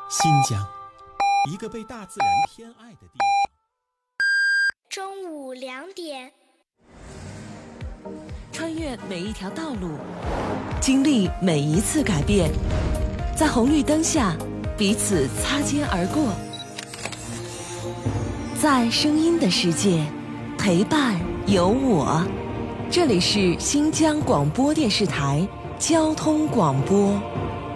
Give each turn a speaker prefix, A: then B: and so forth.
A: 新疆，一个被大自然偏爱的地方。
B: 中午2点，
C: 穿越每一条道路，经历每一次改变，在红绿灯下彼此擦肩而过，在声音的世界陪伴有我。这里是新疆广播电视台交通广播。